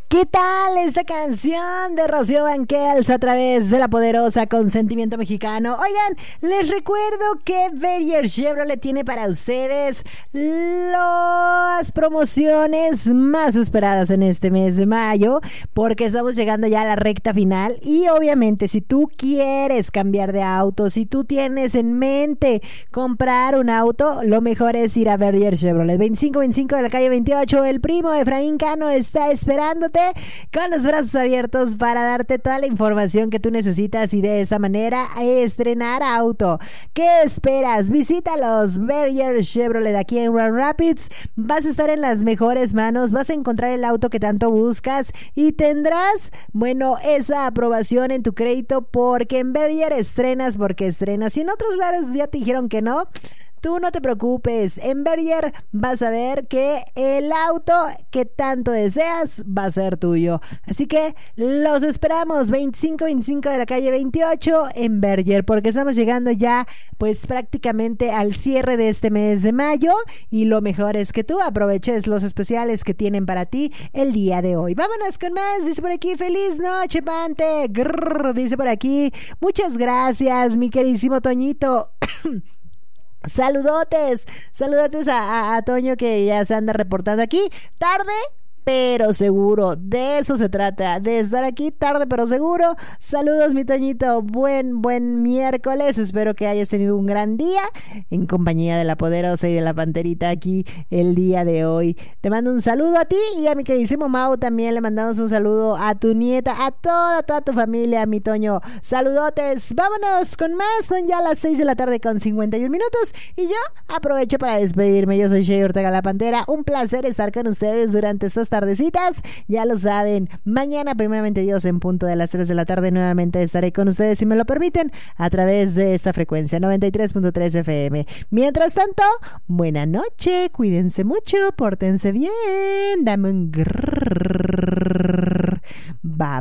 ¿Qué tal esta canción de Rocío Banquels a través de la poderosa Consentimiento Mexicano? Oigan, les recuerdo que Verrier Chevrolet tiene para ustedes las promociones más esperadas en este mes de mayo, porque estamos llegando ya a la recta final y obviamente si tú quieres cambiar de auto, si tú tienes en mente comprar un auto, lo mejor es ir a Verrier Chevrolet. 2525 de la calle 28, el primo Efraín Cano está esperándote con los brazos abiertos para darte toda la información que tú necesitas y de esta manera estrenar auto. ¿Qué esperas? Visítalos, Verrier Chevrolet aquí en Grand Rapids. Vas a estar en las mejores manos, vas a encontrar el auto que tanto buscas y tendrás, esa aprobación en tu crédito, porque en Verrier estrenas porque estrenas. Si en otros lados ya te dijeron que no, tú no te preocupes, en Verrier vas a ver que el auto que tanto deseas va a ser tuyo. Así que los esperamos 2525 de la calle 28 en Verrier, porque estamos llegando ya pues prácticamente al cierre de este mes de mayo y lo mejor es que tú aproveches los especiales que tienen para ti el día de hoy. Vámonos con más, dice por aquí, feliz noche, Pante. Grrr, dice por aquí, muchas gracias, mi queridísimo Toñito. Saludotes a Toño, que ya se anda reportando aquí tarde pero seguro. De eso se trata, de estar aquí tarde pero seguro. Saludos, mi Toñito, buen miércoles, espero que hayas tenido un gran día en compañía de la poderosa y de la panterita aquí el día de hoy. Te mando un saludo a ti y a mi queridísimo Mau también le mandamos un saludo a tu nieta, a toda tu familia, mi Toño. Saludotes, vámonos con más, son ya las 6 de la tarde con 51 minutos y yo aprovecho para despedirme. Yo soy Shey Ortega la Pantera, un placer estar con ustedes durante estas tardecitas, ya lo saben, mañana primeramente Dios en punto de las 3 de la tarde nuevamente estaré con ustedes, si me lo permiten, a través de esta frecuencia 93.3 FM. Mientras tanto, buena noche, cuídense mucho, pórtense bien, dame un grrr, bye.